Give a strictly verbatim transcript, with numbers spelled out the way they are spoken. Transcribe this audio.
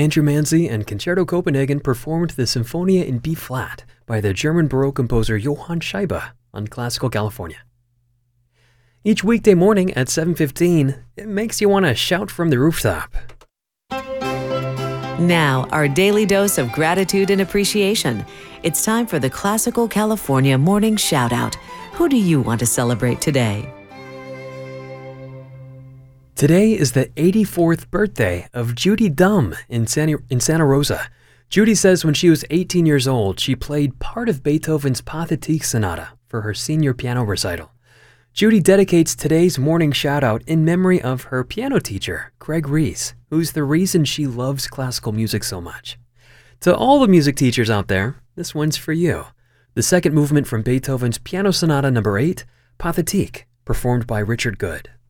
Andrew Manzi and Concerto Copenhagen performed the Symphonia in B-flat by the German Baroque composer Johann Scheibe on Classical California. Each weekday morning at seven fifteen, it makes you want to shout from the rooftop. Now, our daily dose of gratitude and appreciation. It's time for the Classical California Morning Shoutout. Who do you want to celebrate today? Today is the eighty-fourth birthday of Judy Dumm in Santa, in Santa Rosa. Judy says when she was eighteen years old, she played part of Beethoven's Pathetique Sonata for her senior piano recital. Judy dedicates today's morning shout-out in memory of her piano teacher, Craig Rees, who's the reason she loves classical music so much. To all the music teachers out there, this one's for you. The second movement from Beethoven's Piano Sonata number eight, Pathetique, performed by Richard Good.